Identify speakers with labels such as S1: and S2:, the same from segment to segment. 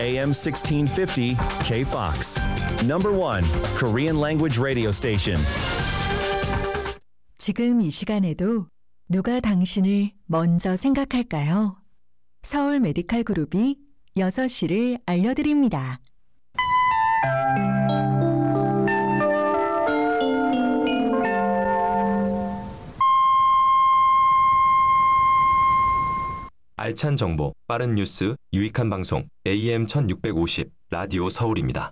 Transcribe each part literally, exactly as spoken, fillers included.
S1: 에이엠 십육백오십 K-Fox. Number one Korean language radio station.
S2: 지금 이 시간에도 누가 당신을 먼저 생각할까요? 서울 메디칼 그룹이 여섯 시를 알려드립니다.
S3: 알찬 정보, 빠른 뉴스, 유익한 방송 에이엠 천육백오십 라디오 서울입니다.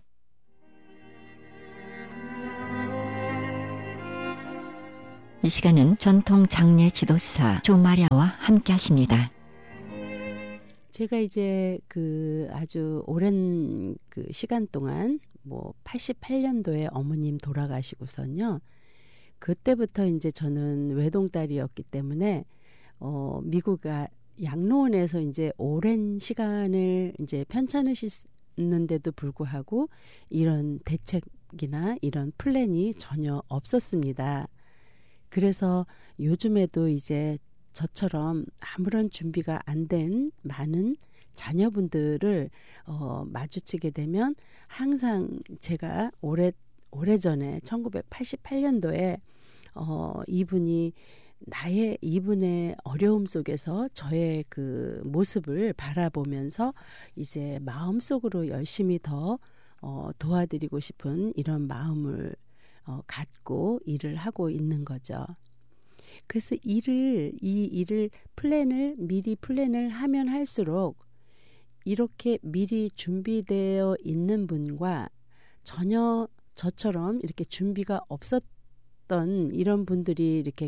S4: 이 시간은 전통 장례 지도사 조마랴와 함께 하십니다.
S5: 제가 이제 그 아주 오랜 그 시간 동안 뭐 팔십팔 년도에 어머님 돌아가시고선요. 그때부터 이제 저는 외동딸이었기 때문에 어 미국에 양로원에서 이제 오랜 시간을 이제 편찮으셨는데도 불구하고 이런 대책이나 이런 플랜이 전혀 없었습니다. 그래서 요즘에도 이제 저처럼 아무런 준비가 안 된 많은 자녀분들을 어, 마주치게 되면 항상 제가 오래 오래전에 천구백팔십팔 년도에 어, 이분이 나의 이분의 어려움 속에서 저의 그 모습을 바라보면서 이제 마음속으로 열심히 더 어, 도와드리고 싶은 이런 마음을 어, 갖고 일을 하고 있는 거죠. 그래서 일을 이 일을 플랜을 미리 플랜을 하면 할수록 이렇게 미리 준비되어 있는 분과 전혀 저처럼 이렇게 준비가 없었던 이런 분들이 이렇게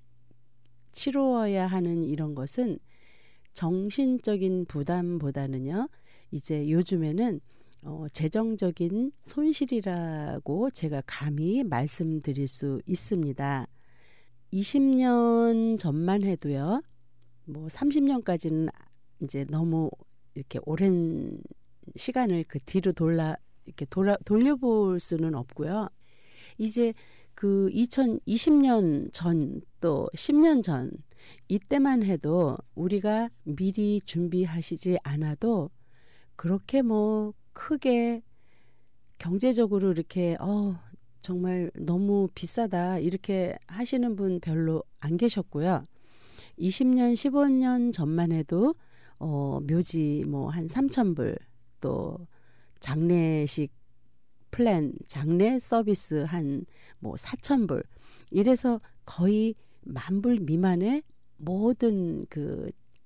S5: 치루어야 하는 이런 것은 정신적인 부담보다는요. 이제 요즘에는 어, 재정적인 손실이라고 제가 감히 말씀드릴 수 있습니다. 이십 년 전만 해도요. 뭐 삼십 년까지는 이제 너무 이렇게 오랜 시간을 그 뒤로 돌아 이렇게 돌아 돌려볼 수는 없고요. 이제 그 이천이십 년 전 또 십 년 전 이때만 해도 우리가 미리 준비하시지 않아도 그렇게 뭐 크게 경제적으로 이렇게 어 정말 너무 비싸다 이렇게 하시는 분 별로 안 계셨고요. 이십 년, 십오 년 전만 해도 어 묘지 뭐 한 삼천 불 또 장례식 플랜, 장례 서비스 한 뭐 사천 불 이래서 거의 만 불 미만의 모든 그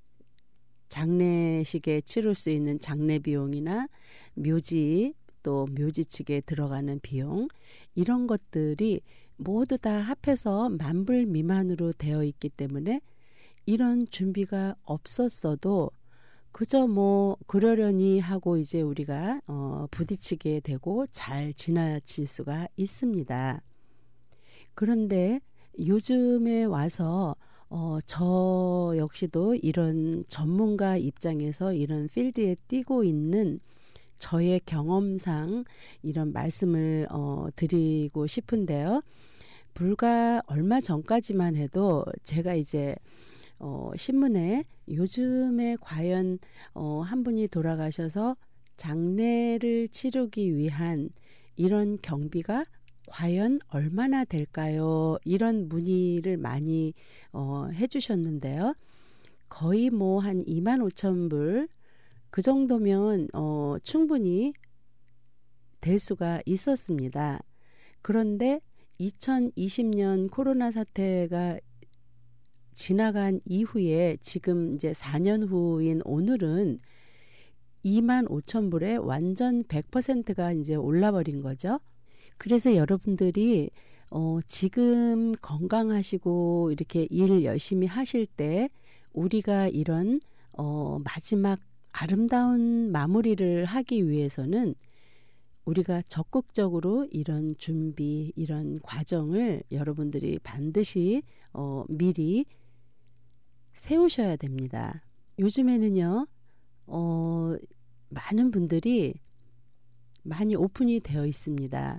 S5: 장례식에 치를 수 있는 장례 비용이나 묘지 또 묘지 측에 들어가는 비용 이런 것들이 모두 다 합해서 만 불 미만으로 되어 있기 때문에 이런 준비가 없었어도 그저 뭐 그러려니 하고 이제 우리가 어, 부딪히게 되고 잘 지나칠 수가 있습니다. 그런데 요즘에 와서 어, 저 역시도 이런 전문가 입장에서 이런 필드에 뛰고 있는 저의 경험상 이런 말씀을 어, 드리고 싶은데요. 불과 얼마 전까지만 해도 제가 이제 어, 신문에 요즘에 과연 어, 한 분이 돌아가셔서 장례를 치르기 위한 이런 경비가 과연 얼마나 될까요? 이런 문의를 많이 어, 해주셨는데요. 거의 뭐 한 이만 오천 불 그 정도면 어, 충분히 될 수가 있었습니다. 그런데 이천이십 년 코로나 사태가 지나간 이후에 지금 이제 사 년 후인 오늘은 이만 오천 불에 완전 백 퍼센트가 이제 올라버린 거죠. 그래서 여러분들이 어, 지금 건강하시고 이렇게 일 열심히 하실 때 우리가 이런 어, 마지막 아름다운 마무리를 하기 위해서는 우리가 적극적으로 이런 준비, 이런 과정을 여러분들이 반드시 어, 미리 세우셔야 됩니다. 요즘에는요, 어, 많은 분들이 많이 오픈이 되어 있습니다.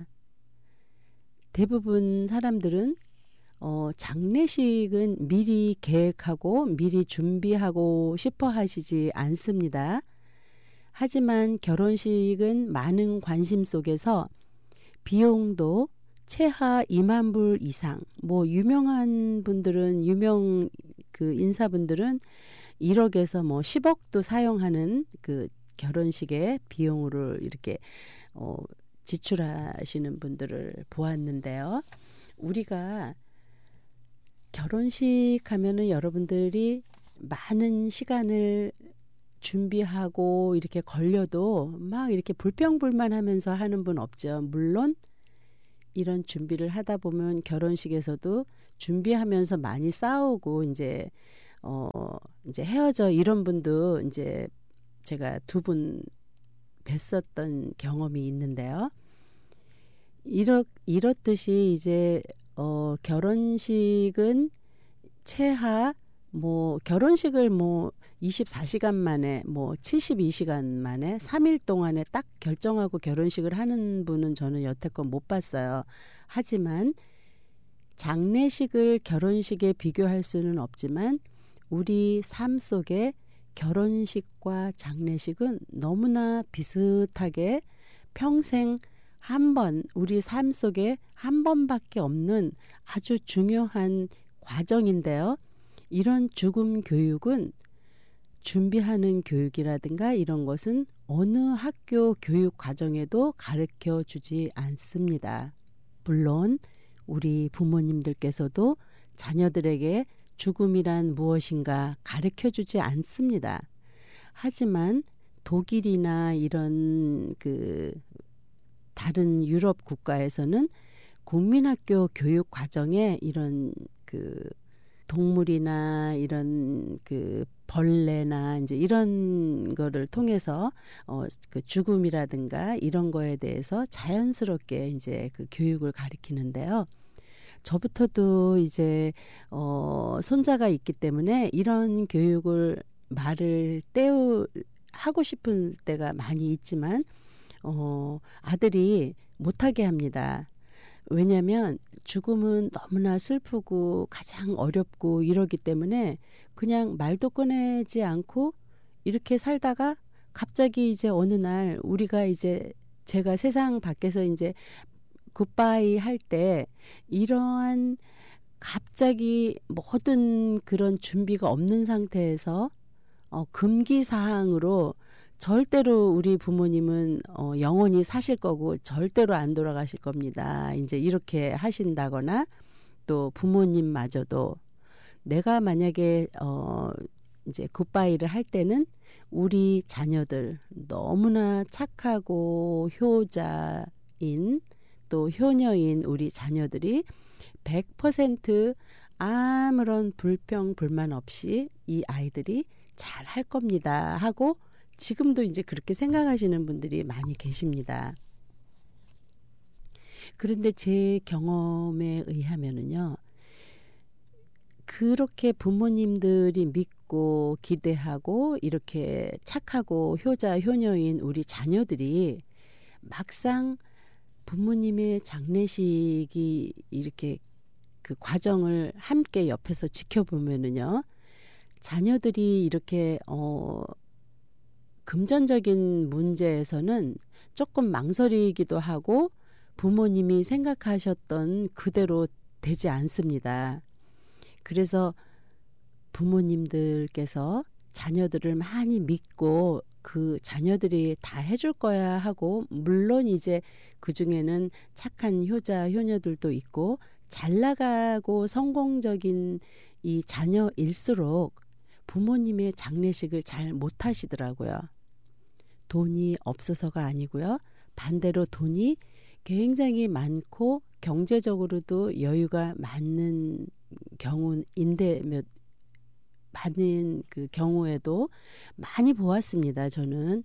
S5: 대부분 사람들은 어, 장례식은 미리 계획하고 미리 준비하고 싶어 하시지 않습니다. 하지만 결혼식은 많은 관심 속에서 비용도 최하 이만 불 이상, 뭐 유명한 분들은 유명 그 인사분들은 일억에서 뭐 십억도 사용하는 그 결혼식의 비용으로 이렇게 어, 지출하시는 분들을 보았는데요. 우리가 결혼식 하면은 여러분들이 많은 시간을 준비하고 이렇게 걸려도 막 이렇게 불평불만하면서 하는 분 없죠. 물론 이런 준비를 하다 보면 결혼식에서도 준비하면서 많이 싸우고 이제 어 이제 헤어져 이런 분도 이제 제가 두 분 뵀었던 경험이 있는데요. 이렇 이렇듯이 이제 어 결혼식은 최하 뭐 결혼식을 뭐 이십사 시간 만에 뭐 칠십이 시간 만에 삼 일 동안에 딱 결정하고 결혼식을 하는 분은 저는 여태껏 못 봤어요. 하지만 장례식을 결혼식에 비교할 수는 없지만 우리 삶 속에 결혼식과 장례식은 너무나 비슷하게 평생 한 번, 우리 삶 속에 한 번밖에 없는 아주 중요한 과정인데요. 이런 죽음 교육은 준비하는 교육이라든가 이런 것은 어느 학교 교육 과정에도 가르쳐 주지 않습니다. 물론 우리 부모님들께서도 자녀들에게 죽음이란 무엇인가 가르쳐 주지 않습니다. 하지만 독일이나 이런 그 다른 유럽 국가에서는 국민학교 교육 과정에 이런 그 동물이나 이런 그 벌레나 이제 이런 거를 통해서 어 그 죽음이라든가 이런 거에 대해서 자연스럽게 이제 그 교육을 가리키는데요. 저부터도 이제 어 손자가 있기 때문에 이런 교육을 말을 떼우 하고 싶은 때가 많이 있지만 어 아들이 못하게 합니다. 왜냐하면 죽음은 너무나 슬프고 가장 어렵고 이러기 때문에 그냥 말도 꺼내지 않고 이렇게 살다가 갑자기 이제 어느 날 우리가 이제 제가 세상 밖에서 이제 굿바이 할 때 이러한 갑자기 모든 그런 준비가 없는 상태에서 어, 금기 사항으로 절대로 우리 부모님은 어, 영원히 사실 거고 절대로 안 돌아가실 겁니다. 이제 이렇게 하신다거나 또 부모님마저도 내가 만약에 어, 이제 굿바이를 할 때는 우리 자녀들 너무나 착하고 효자인 또 효녀인 우리 자녀들이 백 퍼센트 아무런 불평 불만 없이 이 아이들이 잘 할 겁니다 하고 지금도 이제 그렇게 생각하시는 분들이 많이 계십니다. 그런데 제 경험에 의하면은요, 그렇게 부모님들이 믿고 기대하고 이렇게 착하고 효자 효녀인 우리 자녀들이 막상 부모님의 장례식이 이렇게 그 과정을 함께 옆에서 지켜보면은요, 자녀들이 이렇게 어 금전적인 문제에서는 조금 망설이기도 하고 부모님이 생각하셨던 그대로 되지 않습니다. 그래서 부모님들께서 자녀들을 많이 믿고 그 자녀들이 다 해줄 거야 하고 물론 이제 그중에는 착한 효자 효녀들도 있고 잘 나가고 성공적인 이 자녀일수록 부모님의 장례식을 잘 못하시더라고요. 돈이 없어서가 아니고요. 반대로 돈이 굉장히 많고 경제적으로도 여유가 많은 경우인데 몇 많은 그 경우에도 많이 보았습니다. 저는.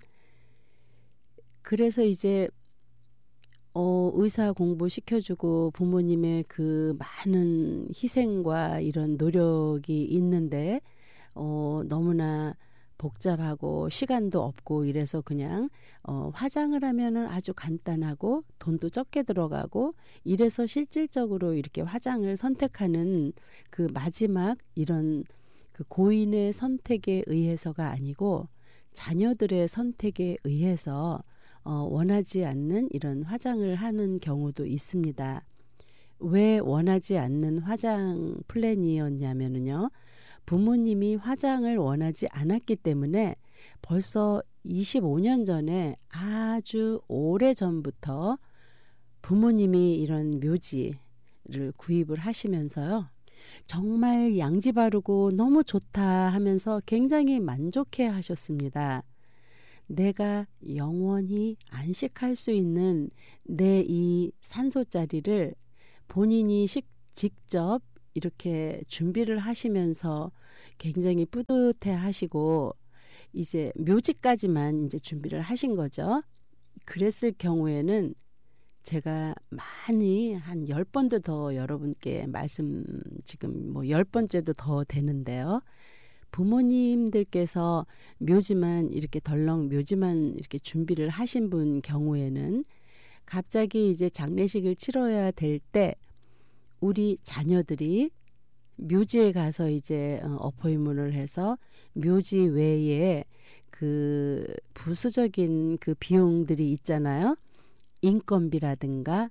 S5: 그래서 이제 어, 의사 공부 시켜주고 부모님의 그 많은 희생과 이런 노력이 있는데 어, 너무나 복잡하고 시간도 없고 이래서 그냥 어, 화장을 하면은 아주 간단하고 돈도 적게 들어가고 이래서 실질적으로 이렇게 화장을 선택하는 그 마지막 이런 그 고인의 선택에 의해서가 아니고 자녀들의 선택에 의해서 어, 원하지 않는 이런 화장을 하는 경우도 있습니다. 왜 원하지 않는 화장 플랜이었냐면요. 부모님이 화장을 원하지 않았기 때문에 벌써 이십오 년 전에 아주 오래 전부터 부모님이 이런 묘지를 구입을 하시면서요. 정말 양지 바르고 너무 좋다 하면서 굉장히 만족해 하셨습니다. 내가 영원히 안식할 수 있는 내 이 산소자리를 본인이 식, 직접 이렇게 준비를 하시면서 굉장히 뿌듯해 하시고 이제 묘지까지만 이제 준비를 하신 거죠. 그랬을 경우에는 제가 많이 한 열 번도 더 여러분께 말씀 지금 뭐 열 번째도 더 되는데요. 부모님들께서 묘지만 이렇게 덜렁 묘지만 이렇게 준비를 하신 분 경우에는 갑자기 이제 장례식을 치러야 될 때 우리 자녀들이 묘지에 가서 이제 어포인트를 해서 묘지 외에 그 부수적인 그 비용들이 있잖아요. 인건비라든가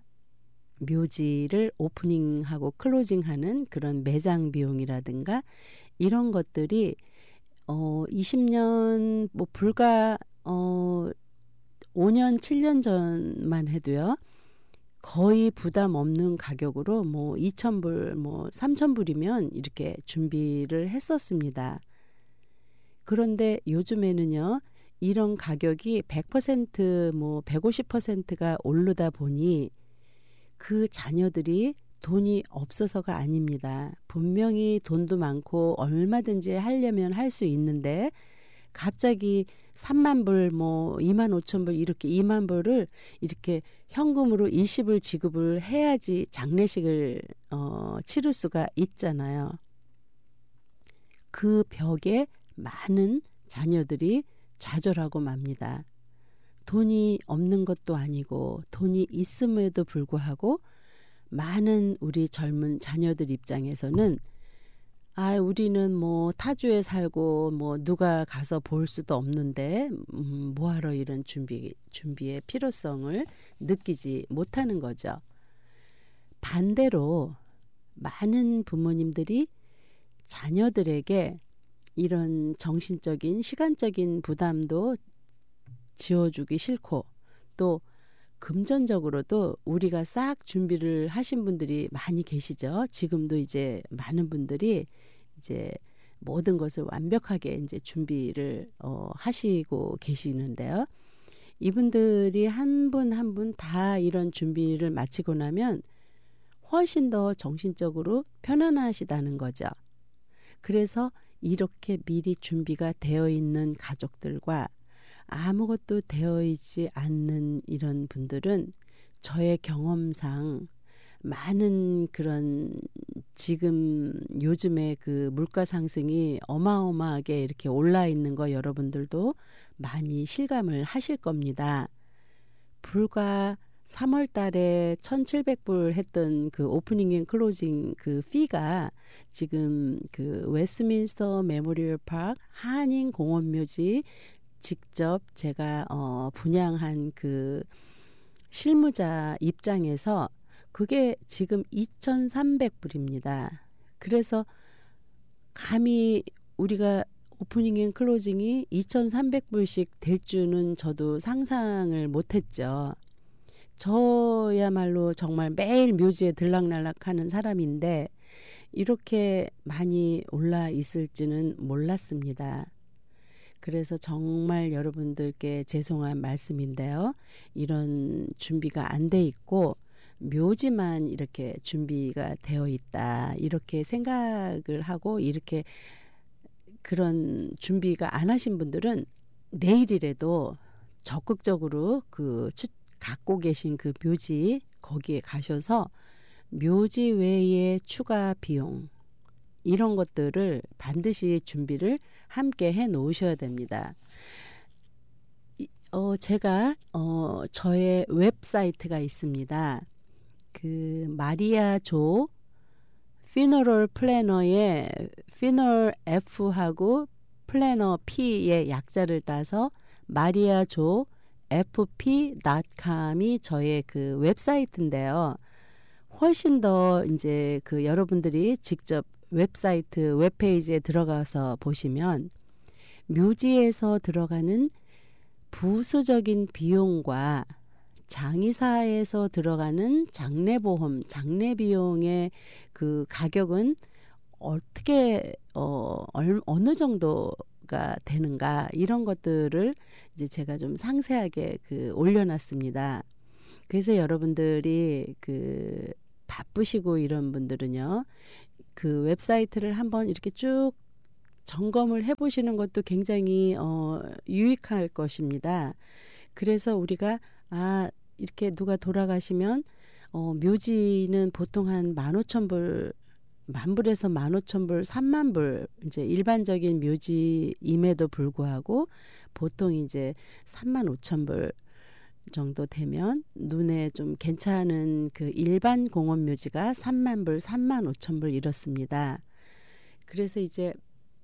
S5: 묘지를 오프닝하고 클로징하는 그런 매장 비용이라든가 이런 것들이 어 이십 년 뭐 불과 어 오 년 칠 년 전만 해도요. 거의 부담 없는 가격으로 뭐 이천 불, 뭐 삼천 불이면 이렇게 준비를 했었습니다. 그런데 요즘에는요. 이런 가격이 백 퍼센트 뭐 백오십 퍼센트가 오르다 보니 그 자녀들이 돈이 없어서가 아닙니다. 분명히 돈도 많고 얼마든지 하려면 할 수 있는데 갑자기 삼만 불, 뭐 이만 오천 불 이렇게 이만 불을 이렇게 현금으로 일시불 지급을 해야지 장례식을 어, 치를 수가 있잖아요. 그 벽에 많은 자녀들이 좌절하고 맙니다. 돈이 없는 것도 아니고 돈이 있음에도 불구하고 많은 우리 젊은 자녀들 입장에서는 아, 우리는 뭐 타주에 살고 뭐 누가 가서 볼 수도 없는데 음, 뭐하러 이런 준비 준비의 필요성을 느끼지 못하는 거죠. 반대로 많은 부모님들이 자녀들에게 이런 정신적인 시간적인 부담도 지어주기 싫고 또 금전적으로도 우리가 싹 준비를 하신 분들이 많이 계시죠. 지금도 이제 많은 분들이 이제 모든 것을 완벽하게 이제 준비를 어, 하시고 계시는데요. 이분들이 한 분 한 분 다 이런 준비를 마치고 나면 훨씬 더 정신적으로 편안하시다는 거죠. 그래서 이렇게 미리 준비가 되어 있는 가족들과 아무것도 되어 있지 않는 이런 분들은 저의 경험상 많은 그런 지금 요즘에 그 물가 상승이 어마어마하게 이렇게 올라 있는 거 여러분들도 많이 실감을 하실 겁니다. 불과 삼월 달에 천칠백 불 했던 그 오프닝 앤 클로징 그 피가 지금 그 웨스트민스터 메모리얼 파크 한인 공원묘지 직접 제가 어 분양한 그 실무자 입장에서 그게 지금 이천삼백 불입니다. 그래서 감히 우리가 오프닝 앤 클로징이 이천삼백 불씩 될 줄은 저도 상상을 못했죠. 저야말로 정말 매일 묘지에 들락날락하는 사람인데 이렇게 많이 올라 있을지는 몰랐습니다. 그래서 정말 여러분들께 죄송한 말씀인데요. 이런 준비가 안 돼 있고 묘지만 이렇게 준비가 되어 있다. 이렇게 생각을 하고 이렇게 그런 준비가 안 하신 분들은 내일이라도 적극적으로 그 추, 갖고 계신 그 묘지 거기에 가셔서 묘지 외에 추가 비용 이런 것들을 반드시 준비를 함께 해 놓으셔야 됩니다. 어, 제가 어, 저의 웹사이트가 있습니다. 그 마리아 조 피너럴 플래너의 피널 F하고 플래너 P의 약자를 따서 마리아조 에프피 닷컴이 저의 그 웹사이트인데요. 훨씬 더 이제 그 여러분들이 직접 웹사이트 웹페이지에 들어가서 보시면 묘지에서 들어가는 부수적인 비용과 장의사에서 들어가는 장례보험, 장례비용의 그 가격은 어떻게 어 얼, 어느 정도가 되는가 이런 것들을 이제 제가 좀 상세하게 그 올려놨습니다. 그래서 여러분들이 그 바쁘시고 이런 분들은요, 그 웹사이트를 한번 이렇게 쭉 점검을 해보시는 것도 굉장히 어, 유익할 것입니다. 그래서 우리가 아 이렇게 누가 돌아가시면 어, 묘지는 보통 한 만 오천 불, 만 불에서 만 오천 불, 삼만 불 이제 일반적인 묘지임에도 불구하고 보통 이제 삼만 오천 불 정도 되면 눈에 좀 괜찮은 그 일반 공원 묘지가 삼만 불, 삼만 오천 불 이렇습니다. 그래서 이제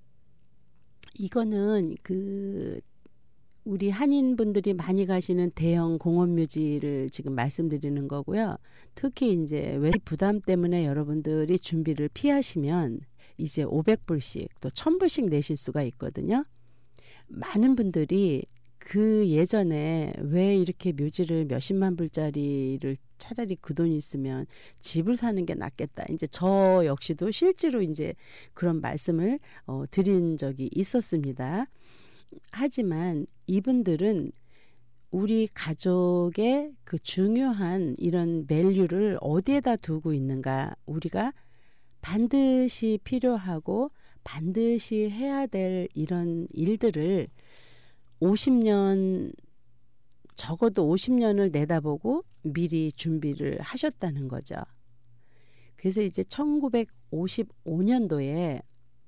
S5: 이거는 그 우리 한인분들이 많이 가시는 대형 공원 묘지를 지금 말씀드리는 거고요. 특히 이제 외식 부담 때문에 여러분들이 준비를 피하시면 이제 오백 불씩 또 천 불씩 내실 수가 있거든요. 많은 분들이 그 예전에 왜 이렇게 묘지를 몇십만 불짜리를 차라리 그 돈이 있으면 집을 사는 게 낫겠다. 이제 저 역시도 실제로 이제 그런 말씀을 어, 드린 적이 있었습니다. 하지만 이분들은 우리 가족의 그 중요한 이런 밸류를 어디에다 두고 있는가, 우리가 반드시 필요하고 반드시 해야 될 이런 일들을 오십 년, 적어도 오십 년을 내다보고 미리 준비를 하셨다는 거죠. 그래서 이제 천구백오십오 년도에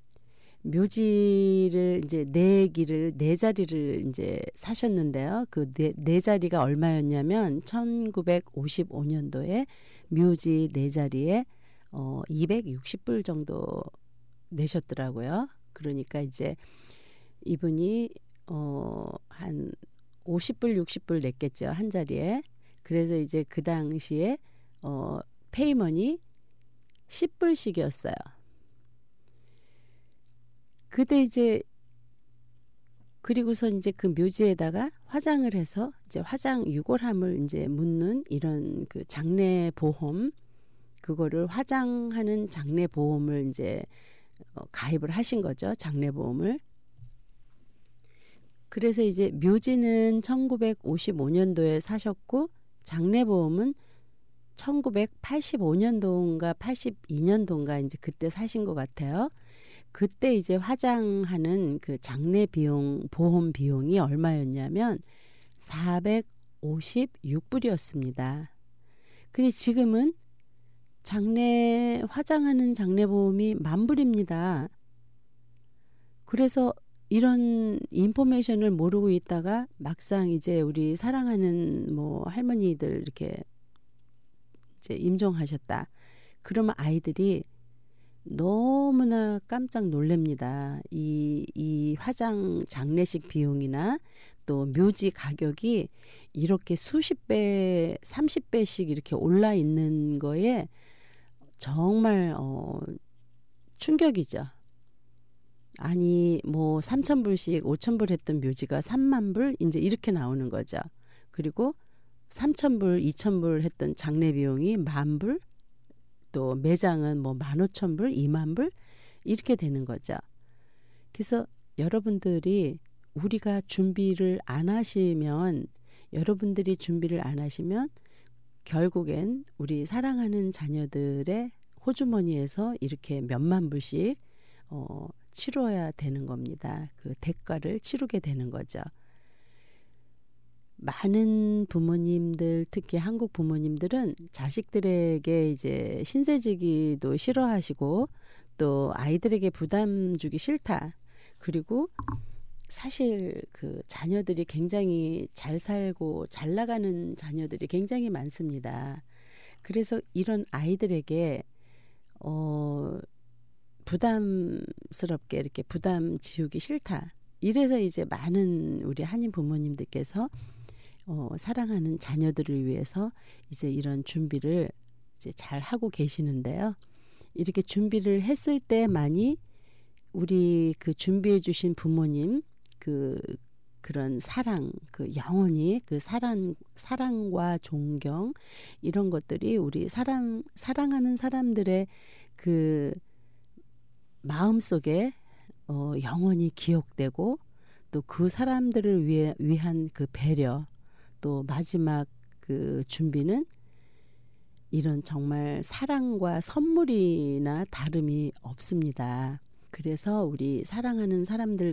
S5: 묘지를 이제 네 기를 네 자리를 이제 사셨는데요. 그 네 네 자리가 얼마였냐면 천구백오십오 년도에 묘지 네 자리에 어 이백육십 불 정도 내셨더라고요. 그러니까 이제 이분이 어 한 오십 불, 육십 불 냈겠죠, 한 자리에. 그래서 이제 그 당시에 어 페이먼이 십 불씩이었어요. 그때 이제 그리고서 이제 그 묘지에다가 화장을 해서 이제 화장 유골함을 이제 묻는 이런 그 장례 보험, 그거를 화장하는 장례 보험을 이제 어, 가입을 하신 거죠, 장례 보험을. 그래서 이제 묘지는 천구백오십오 년도에 사셨고 장례 보험은 천구백팔십오 년도인가 팔십이 년도인가 이제 그때 사신 것 같아요. 그때 이제 화장하는 그 장례 비용, 보험 비용이 얼마였냐면 사백오십육 불이었습니다. 근데 지금은 장례, 화장하는 장례 보험이 만 불입니다. 그래서 이런 인포메이션을 모르고 있다가 막상 이제 우리 사랑하는 뭐 할머니들 이렇게 이제 임종하셨다. 그러면 아이들이 너무나 깜짝 놀랍니다. 이, 이 화장 장례식 비용이나 또 묘지 가격이 이렇게 수십 배, 삼십 배씩 이렇게 올라 있는 거에 정말 어, 충격이죠. 아니 뭐 삼천 불씩 오천 불 했던 묘지가 삼만 불 이제 이렇게 나오는 거죠. 그리고 삼천 불, 이천 불 했던 장례 비용이 만 불, 또 매장은 뭐 만 오천 불, 이만 불 이렇게 되는 거죠. 그래서 여러분들이 우리가 준비를 안 하시면, 여러분들이 준비를 안 하시면 결국엔 우리 사랑하는 자녀들의 호주머니에서 이렇게 몇만 불씩 어, 치러야 되는 겁니다. 그 대가를 치르게 되는 거죠. 많은 부모님들, 특히 한국 부모님들은 자식들에게 이제 신세지기도 싫어하시고 또 아이들에게 부담 주기 싫다. 그리고 사실 그 자녀들이 굉장히 잘 살고 잘 나가는 자녀들이 굉장히 많습니다. 그래서 이런 아이들에게 어 부담스럽게 이렇게 부담 지우기 싫다. 이래서 이제 많은 우리 한인 부모님들께서 어, 사랑하는 자녀들을 위해서 이제 이런 준비를 이제 잘 하고 계시는데요. 이렇게 준비를 했을 때만이 우리 그 준비해 주신 부모님 그 그런 사랑, 그 영원히 그 사랑 사랑과 존경 이런 것들이 우리 사랑 사랑하는 사람들의 그 마음 속에 어, 영원히 기억되고 또 그 사람들을 위해 위한 그 배려 또 마지막 그 준비는 이런 정말 사랑과 선물이나 다름이 없습니다. 그래서 우리 사랑하는 사람들